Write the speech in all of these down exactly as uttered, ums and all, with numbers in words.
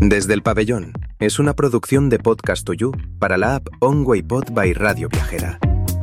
Desde el Pabellón es una producción de Podcast to You para la app OnWayPod by Radio Viajera.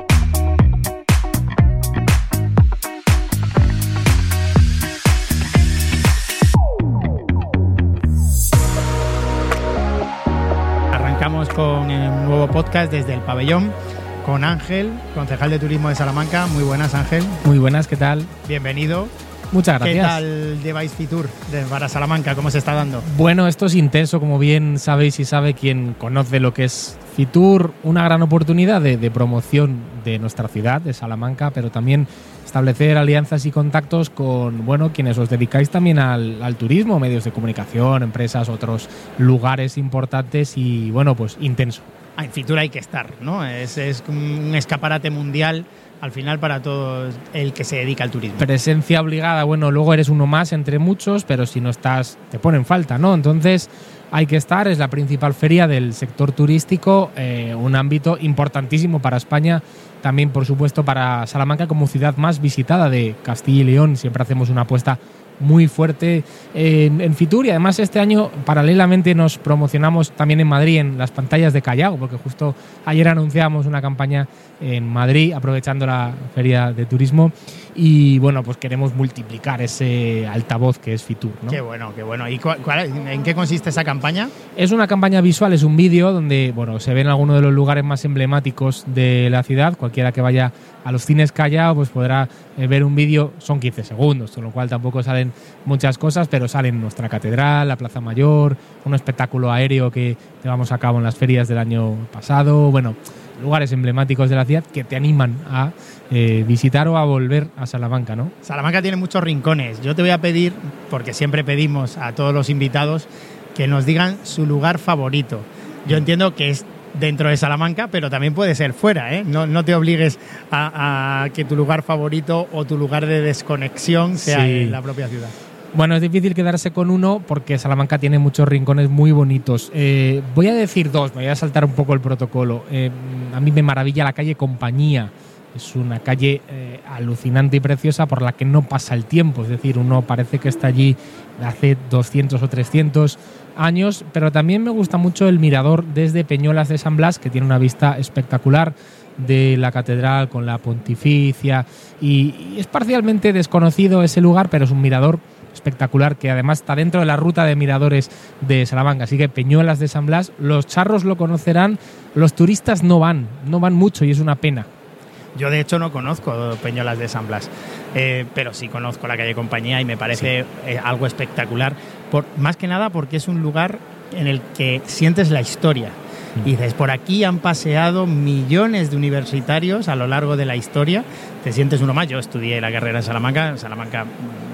Arrancamos con un nuevo podcast desde el Pabellón con Ángel, concejal de Turismo de Salamanca. Muy buenas, Ángel. Muy buenas, ¿qué tal? Bienvenido. Muchas gracias. ¿Qué tal lleváis Fitur de para Salamanca? ¿Cómo se está dando? Bueno, esto es intenso, como bien sabéis y sabe quien conoce lo que es Fitur, una gran oportunidad de, de promoción de nuestra ciudad, de Salamanca, pero también establecer alianzas y contactos con, bueno, quienes os dedicáis también al, al turismo, medios de comunicación, empresas, otros lugares importantes y, bueno, pues intenso. Ah, en Fitur hay que estar, ¿no? Es, es un escaparate mundial al final para todo el que se dedica al turismo. Presencia obligada, bueno, luego eres uno más entre muchos, pero si no estás, te ponen falta, ¿no? Entonces hay que estar, es la principal feria del sector turístico, eh, un ámbito importantísimo para España, también por supuesto para Salamanca como ciudad más visitada de Castilla y León. Siempre hacemos una apuesta muy fuerte en, en Fitur y además este año paralelamente nos promocionamos también en Madrid en las pantallas de Callao, porque justo ayer anunciamos una campaña en Madrid aprovechando la feria de turismo y bueno, pues queremos multiplicar ese altavoz que es Fitur, ¿no? Qué bueno, qué bueno. ¿Y cuál, cuál, en qué consiste esa campaña? Es una campaña visual, es un vídeo donde bueno, se ven algunos de los lugares más emblemáticos de la ciudad. Cualquiera que vaya a los cines Callao pues podrá eh, ver un vídeo, son quince segundos, con lo cual tampoco salen muchas cosas, pero salen nuestra catedral, la Plaza Mayor, un espectáculo aéreo que llevamos a cabo en las ferias del año pasado, bueno, lugares emblemáticos de la ciudad que te animan a eh, visitar o a volver a Salamanca, ¿no? Salamanca tiene muchos rincones. Yo te voy a pedir, porque siempre pedimos a todos los invitados que nos digan su lugar favorito. Yo entiendo que es dentro de Salamanca, pero también puede ser fuera, ¿eh? No, no te obligues a, a que tu lugar favorito o tu lugar de desconexión sea sí. en la propia ciudad. Bueno, es difícil quedarse con uno porque Salamanca tiene muchos rincones muy bonitos. Eh, voy a decir dos, me voy a saltar un poco el protocolo. Eh, a mí me maravilla la calle Compañía. Es una calle eh, alucinante y preciosa por la que no pasa el tiempo. Es decir, uno parece que está allí hace doscientos o trescientos años, pero también me gusta mucho el mirador desde Peñuelas de San Blas, que tiene una vista espectacular de la catedral con la Pontificia y, y es parcialmente desconocido ese lugar, pero es un mirador espectacular que además está dentro de la ruta de miradores de Salamanca, así que Peñuelas de San Blas, los charros lo conocerán, los turistas no van, no van mucho y es una pena. Yo de hecho no conozco Peñuelas de San Blas, eh, pero sí conozco la calle Compañía y me parece sí. eh, algo espectacular, por, más que nada porque es un lugar en el que sientes la historia. Mm. Y dices, por aquí han paseado millones de universitarios a lo largo de la historia, te sientes uno más. Yo estudié la carrera en Salamanca, Salamanca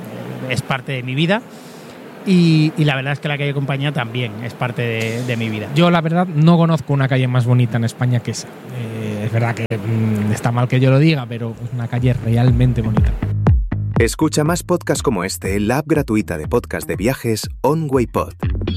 es parte de mi vida y, y la verdad es que la calle Compañía también es parte de, de mi vida. Yo la verdad no conozco una calle más bonita en España que esa. Eh, es verdad que mmm, está mal que yo lo diga, pero es una calle realmente bonita. Escucha más podcasts como este en la app gratuita de podcast de viajes OnWayPod.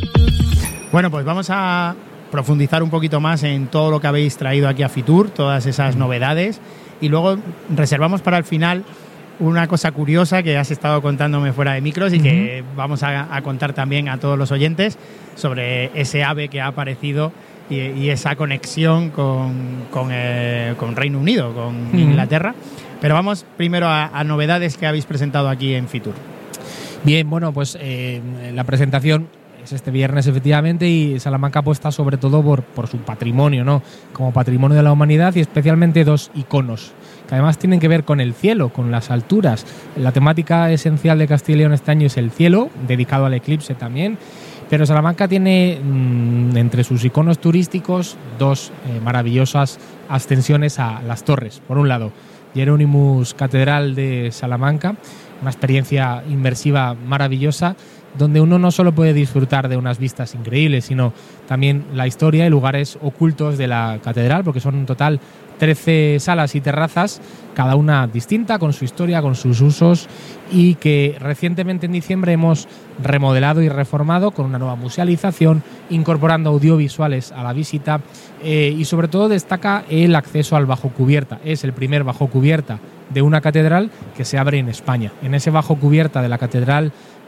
Bueno, pues vamos a profundizar un poquito más en todo lo que habéis traído aquí a Fitur, todas esas novedades, y luego reservamos para el final una cosa curiosa que has estado contándome fuera de micros y uh-huh. que vamos a, a contar también a todos los oyentes sobre ese ave que ha aparecido y, y esa conexión con, con, eh, con Reino Unido, con uh-huh. Inglaterra. Pero vamos primero a, a novedades que habéis presentado aquí en Fitur. Bien, bueno, pues eh, la presentación es este viernes efectivamente y Salamanca apuesta sobre todo por, por su patrimonio, ¿no? Como patrimonio de la humanidad y especialmente dos iconos que además tienen que ver con el cielo, con las alturas. La temática esencial de Castilla y León este año es el cielo, dedicado al eclipse también, pero Salamanca tiene mmm, entre sus iconos turísticos dos eh, maravillosas ascensiones a las torres. Por un lado, Hieronymus Catedral de Salamanca, una experiencia inmersiva maravillosa donde uno no solo puede disfrutar de unas vistas increíbles, sino también la historia y lugares ocultos de la catedral, porque son en total trece salas y terrazas, cada una distinta, con su historia, con sus usos, y que recientemente en diciembre hemos remodelado y reformado con una nueva musealización, incorporando audiovisuales a la visita eh, y sobre todo destaca el acceso al bajo cubierta. Es el primer bajo cubierta de una catedral que se abre en España. En ese bajo cubierta de la catedral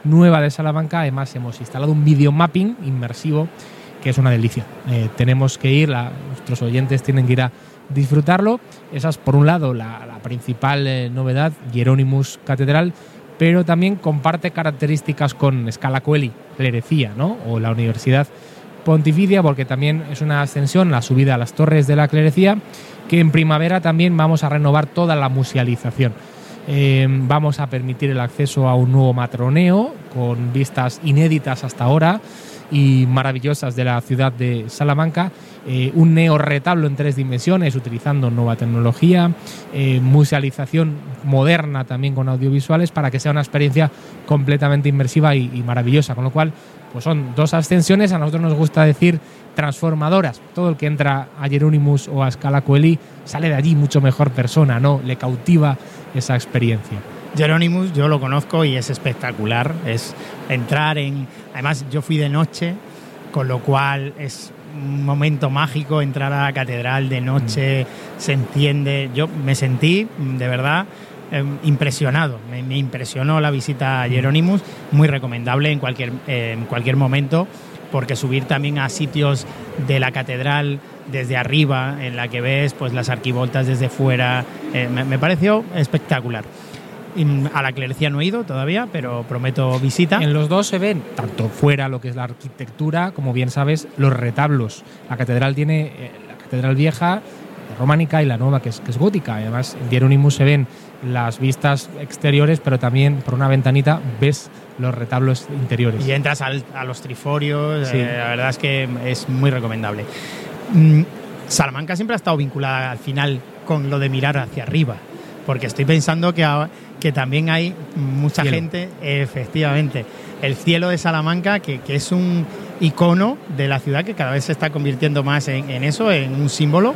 nueva de Salamanca. Además hemos instalado un videomapping inmersivo que es una delicia. Eh, tenemos que ir, la, nuestros oyentes tienen que ir a disfrutarlo. Esa es, por un lado, la, la principal eh, novedad, Hieronymus Catedral, pero también comparte características con Scala Coeli, Clerecía, ¿no? O la Universidad Pontificia, porque también es una ascensión, la subida a las torres de la Clerecía, que en primavera también vamos a renovar toda la musealización. Eh, vamos a permitir el acceso a un nuevo matroneo con vistas inéditas hasta ahora y maravillosas de la ciudad de Salamanca, eh, un neorretablo en tres dimensiones utilizando nueva tecnología, eh, musealización moderna también con audiovisuales para que sea una experiencia completamente inmersiva y, y maravillosa, con lo cual pues son dos ascensiones, a nosotros nos gusta decir transformadoras. Todo el que entra a Hieronymus o a Scala Coeli sale de allí mucho mejor persona, ¿no? Le cautiva esa experiencia. Hieronymus yo lo conozco y es espectacular, es entrar en... Además yo fui de noche, con lo cual es un momento mágico entrar a la catedral de noche, mm. se enciende... Yo me sentí, de verdad, eh, impresionado, me, me impresionó la visita a Hieronymus, muy recomendable en cualquier, eh, en cualquier momento, porque subir también a sitios de la catedral desde arriba, en la que ves pues las arquivoltas desde fuera, eh, me, me pareció espectacular. A la Clerecía no he ido todavía, pero prometo visita. En los dos se ven, tanto fuera lo que es la arquitectura, como bien sabes, los retablos. La catedral tiene eh, la catedral vieja, románica, y la nueva, que es, que es gótica. Además, en Hieronymus se ven las vistas exteriores, pero también por una ventanita ves los retablos interiores. Y entras al, a los triforios, sí. eh, la verdad es que es muy recomendable. Mm, Salamanca siempre ha estado vinculada al final con lo de mirar hacia arriba, porque estoy pensando que, a, que también hay mucha cielo. gente, efectivamente, el cielo de Salamanca, que, que es un icono de la ciudad que cada vez se está convirtiendo más en, en eso, en un símbolo,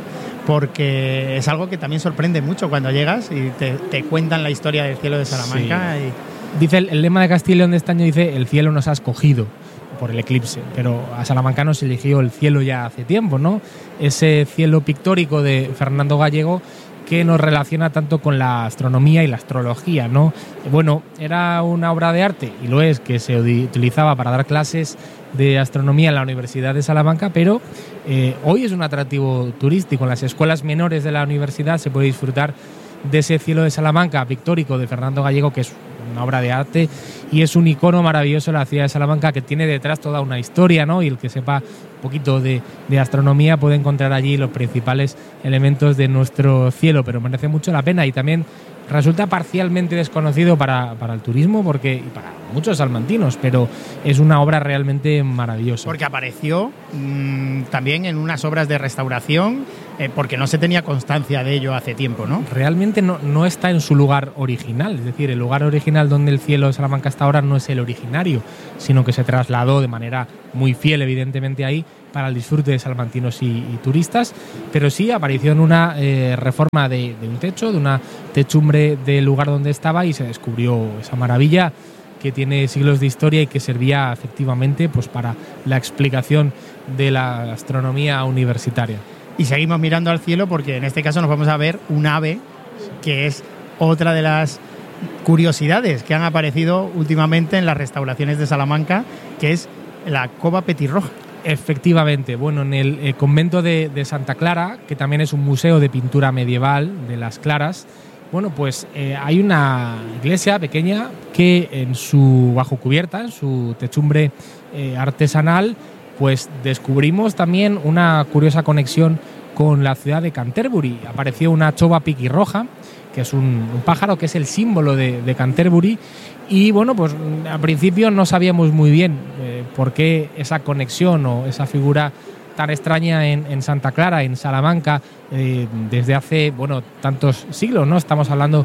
porque es algo que también sorprende mucho cuando llegas y te, te cuentan la historia del cielo de Salamanca. Sí. Y... Dice el, el lema de Castilla y León de este año, dice: el cielo nos ha escogido por el eclipse, pero a Salamanca nos eligió el cielo ya hace tiempo, ¿no? Ese cielo pictórico de Fernando Gallego que nos relaciona tanto con la astronomía y la astrología, ¿no? Bueno, era una obra de arte, y lo es, que se utilizaba para dar clases de astronomía en la Universidad de Salamanca, pero eh, hoy es un atractivo turístico. En las escuelas menores de la universidad se puede disfrutar de ese cielo de Salamanca pictórico de Fernando Gallego, que es una obra de arte y es un icono maravilloso de la ciudad de Salamanca, que tiene detrás toda una historia, ¿no? Y el que sepa un poquito de, de astronomía puede encontrar allí los principales elementos de nuestro cielo, pero merece mucho la pena y también resulta parcialmente desconocido para, para el turismo, porque y para muchos salmantinos, pero es una obra realmente maravillosa. Porque apareció mmm, también en unas obras de restauración, eh, porque no se tenía constancia de ello hace tiempo, ¿no? Realmente no, no está en su lugar original, es decir, el lugar original donde el cielo de Salamanca está ahora no es el originario, sino que se trasladó de manera muy fiel, evidentemente, ahí para el disfrute de salmantinos y, y turistas, pero sí apareció en una eh, reforma de, de un techo, de una techumbre del lugar donde estaba, y se descubrió esa maravilla que tiene siglos de historia y que servía efectivamente pues para la explicación de la astronomía universitaria. Y seguimos mirando al cielo porque en este caso nos vamos a ver un ave, que es otra de las curiosidades que han aparecido últimamente en las restauraciones de Salamanca, que es la cova petirroja. Efectivamente, bueno, en el, el convento de, de Santa Clara, que también es un museo de pintura medieval de las Claras, bueno, pues eh, hay una iglesia pequeña que en su bajo cubierta, en su techumbre eh, artesanal, pues descubrimos también una curiosa conexión con la ciudad de Canterbury. Apareció una chova piquirroja, que es un, un pájaro que es el símbolo de, de Canterbury, y bueno, pues al principio no sabíamos muy bien eh, por qué esa conexión o esa figura tan extraña en, en Santa Clara, en Salamanca, eh, desde hace, bueno, tantos siglos, ¿no? Estamos hablando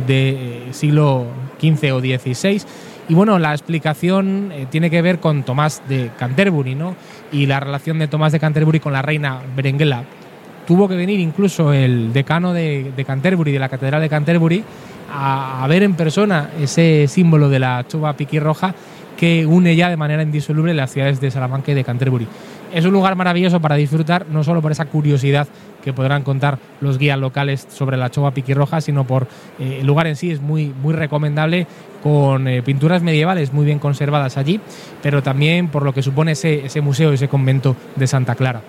de eh, siglo quince o dieciséis. Y bueno, la explicación eh, tiene que ver con Tomás de Canterbury, ¿no? Y la relación de Tomás de Canterbury con la reina Berenguela. Tuvo que venir incluso el decano de, de Canterbury, de la Catedral de Canterbury, a, a ver en persona ese símbolo de la chova piquirroja que une ya de manera indisoluble las ciudades de Salamanca y de Canterbury. Es un lugar maravilloso para disfrutar, no solo por esa curiosidad que podrán contar los guías locales sobre la Chova Piquirroja, sino por eh, el lugar en sí. Es muy, muy recomendable, con eh, pinturas medievales muy bien conservadas allí, pero también por lo que supone ese, ese museo, ese convento de Santa Clara.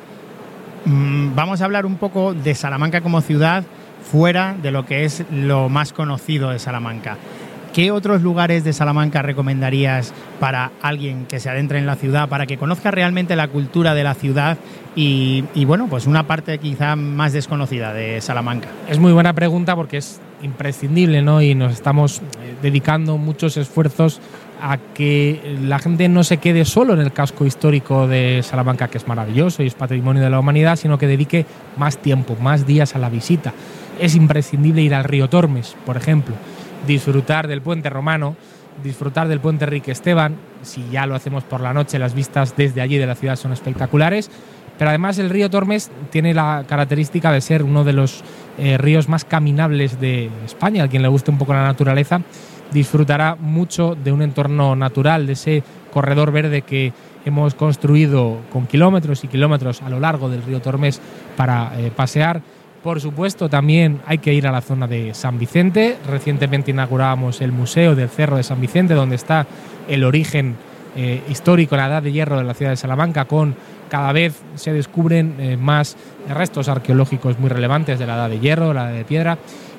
Mm, vamos a hablar un poco de Salamanca como ciudad, fuera de lo que es lo más conocido de Salamanca. ¿Qué otros lugares de Salamanca recomendarías para alguien que se adentre en la ciudad, para que conozca realmente la cultura de la ciudad y, y bueno, pues una parte quizá más desconocida de Salamanca? Es muy buena pregunta, porque es imprescindible, ¿no? Y nos estamos dedicando muchos esfuerzos a que la gente no se quede solo en el casco histórico de Salamanca, que es maravilloso y es patrimonio de la humanidad, sino que dedique más tiempo, más días a la visita. Es imprescindible ir al río Tormes, por ejemplo, disfrutar del puente romano, disfrutar del puente Enrique Esteban. Si ya lo hacemos por la noche, las vistas desde allí de la ciudad son espectaculares, pero además el río Tormes tiene la característica de ser uno de los eh, ríos más caminables de España. A quien le guste un poco la naturaleza disfrutará mucho de un entorno natural, de ese corredor verde que hemos construido con kilómetros y kilómetros a lo largo del río Tormes para eh, pasear. Por supuesto, también hay que ir a la zona de San Vicente. Recientemente inaugurábamos el Museo del Cerro de San Vicente, donde está el origen eh, histórico, la edad de hierro de la ciudad de Salamanca, con cada vez se descubren eh, más restos arqueológicos muy relevantes de la edad de hierro, la edad de piedra.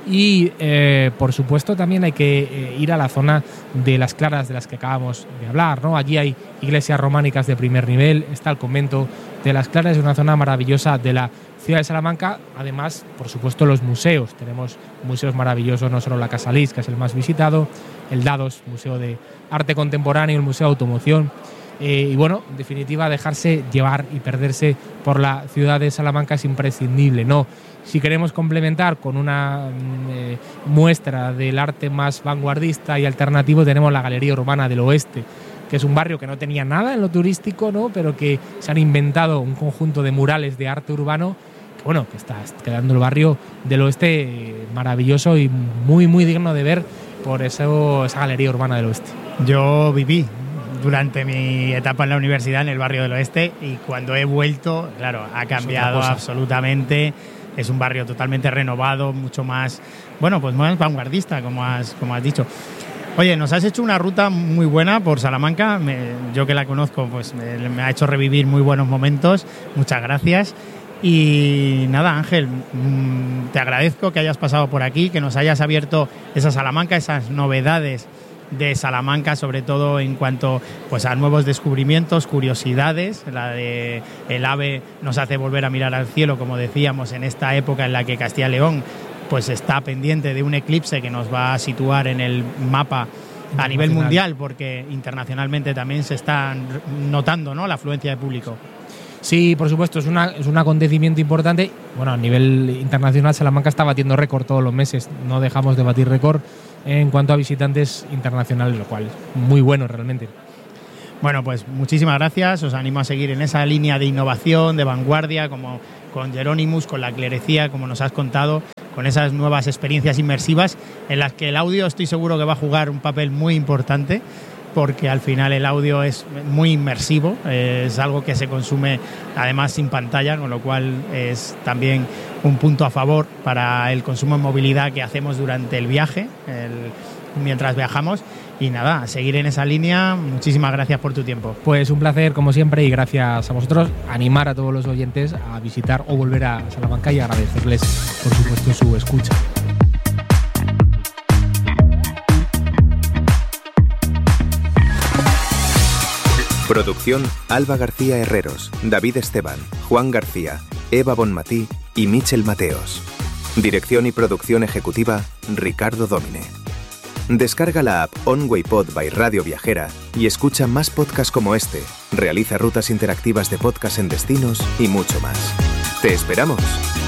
Y, eh, por supuesto, también hay que eh, ir a la zona de las Claras, de las que acabamos de hablar, ¿no? Allí hay iglesias románicas de primer nivel, está el convento de las Claras, es una zona maravillosa de la ciudad de Salamanca. Además, por supuesto, los museos. Tenemos museos maravillosos, no solo la Casa Lis, que es el más visitado, el Dados, Museo de Arte Contemporáneo, el Museo de Automoción. Eh, y bueno, en definitiva, dejarse llevar y perderse por la ciudad de Salamanca es imprescindible, ¿no? Si queremos complementar con una eh, muestra del arte más vanguardista y alternativo, tenemos la Galería Urbana del Oeste, que es un barrio que no tenía nada en lo turístico, ¿no? Pero que se han inventado un conjunto de murales de arte urbano, que bueno, que está quedando el barrio del Oeste eh, maravilloso y muy, muy digno de ver por eso, esa Galería Urbana del Oeste. Yo viví durante mi etapa en la universidad en el barrio del Oeste, y cuando he vuelto, claro, ha cambiado absolutamente. Es un barrio totalmente renovado, mucho más, bueno, pues más vanguardista, como has, como has dicho. Oye, nos has hecho una ruta muy buena por Salamanca. Me, yo que la conozco, pues me, me ha hecho revivir muy buenos momentos. Muchas gracias. Y nada, Ángel, mmm, te agradezco que hayas pasado por aquí, que nos hayas abierto esa Salamanca, esas novedades de Salamanca, sobre todo en cuanto pues a nuevos descubrimientos, curiosidades. La de el ave nos hace volver a mirar al cielo, como decíamos, en esta época en la que Castilla y León pues está pendiente de un eclipse que nos va a situar en el mapa a nivel mundial, porque internacionalmente también se está notando, ¿no?, la afluencia de público. Sí, por supuesto, es, una, es un acontecimiento importante. Bueno, a nivel internacional, Salamanca está batiendo récord todos los meses. No dejamos de batir récord en cuanto a visitantes internacionales, lo cual es muy bueno realmente. Bueno, pues muchísimas gracias. Os animo a seguir en esa línea de innovación, de vanguardia, como con Jerónimos, con la clerecía, como nos has contado, con esas nuevas experiencias inmersivas en las que el audio estoy seguro que va a jugar un papel muy importante, porque al final el audio es muy inmersivo, es algo que se consume además sin pantalla, con lo cual es también un punto a favor para el consumo en movilidad que hacemos durante el viaje, el, mientras viajamos. Y nada, a seguir en esa línea. Muchísimas gracias por tu tiempo. Pues un placer, como siempre, y gracias a vosotros. Animar a todos los oyentes a visitar o volver a Salamanca y agradecerles, por supuesto, su escucha. Producción: Alba García Herreros, David Esteban, Juan García, Eva Bonmatí y Michel Mateos. Dirección y producción ejecutiva: Ricardo Domine. Descarga la app OnWayPod by Radio Viajera y escucha más podcasts como este. Realiza rutas interactivas de podcast en destinos y mucho más. ¡Te esperamos!